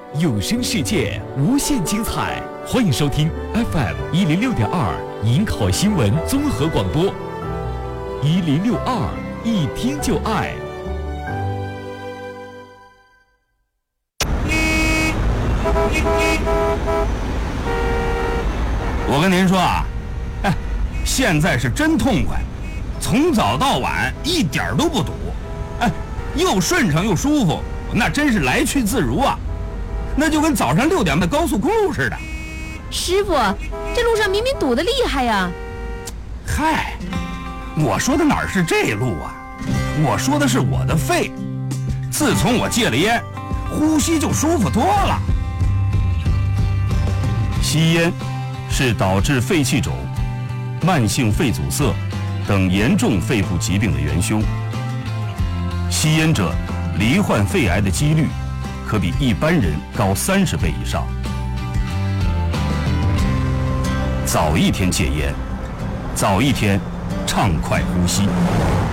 有声世界无限精彩，欢迎收听 FM106.2营口新闻综合广播，1062一听就爱。 我跟您说啊，现在是真痛快，从早到晚一点都不堵，又顺畅又舒服，那真是来去自如啊，那就跟早上6点的高速公路似的。 师傅，这路上明明堵得厉害呀！ 嗨，我说的哪是这路啊，我说的是我的肺，自从我戒了烟，呼吸就舒服多了。 吸烟是导致肺气肿、慢性肺阻塞等严重肺部疾病的元凶。吸烟者罹患肺癌的几率可比一般人高30倍以上。早一天戒烟，早一天畅快呼吸。